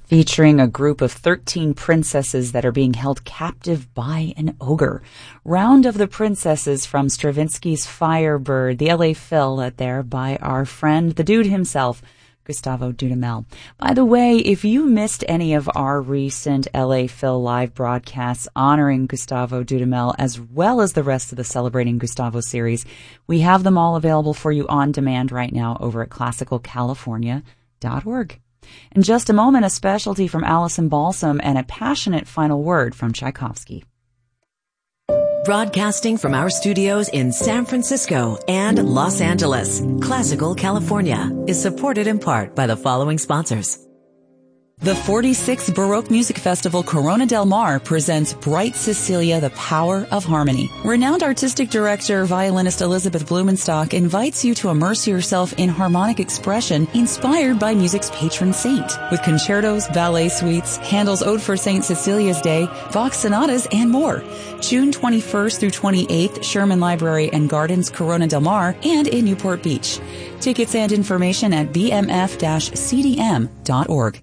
featuring a group of 13 princesses that are being held captive by an ogre. Round of the Princesses from Stravinsky's Firebird, the LA Phil, there by our friend, the dude himself, Gustavo Dudamel. By the way, if you missed any of our recent LA Phil live broadcasts honoring Gustavo Dudamel, as well as the rest of the Celebrating Gustavo series, we have them all available for you on demand right now over at classicalcalifornia.org. In just a moment, a specialty from Allison Balsam and a passionate final word from Tchaikovsky. Broadcasting from our studios in San Francisco and Los Angeles, Classical California is supported in part by the following sponsors. The 46th Baroque Music Festival Corona del Mar presents Bright Cecilia, the Power of Harmony. Renowned artistic director, violinist Elizabeth Blumenstock invites you to immerse yourself in harmonic expression inspired by music's patron saint. With concertos, ballet suites, Handel's Ode for St. Cecilia's Day, Vox sonatas, and more. June 21st through 28th, Sherman Library and Gardens, Corona del Mar, and in Newport Beach. Tickets and information at bmf-cdm.org.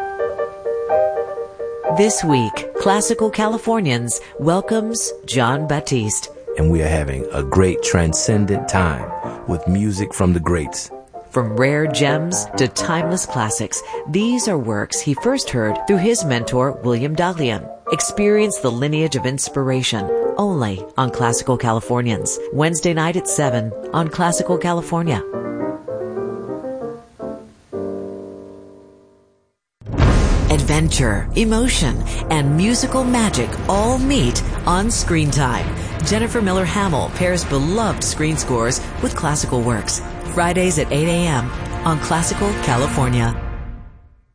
This week, Classical Californians welcomes Jon Batiste. And we are having a great transcendent time with music from the greats. From rare gems to timeless classics, these are works he first heard through his mentor, William Daglian. Experience the lineage of inspiration only on Classical Californians. Wednesday night at 7 on Classical California. Adventure, emotion, and musical magic all meet on Screen Time. Jennifer Miller Hamill pairs beloved screen scores with classical works. Fridays at 8 a.m. on Classical California.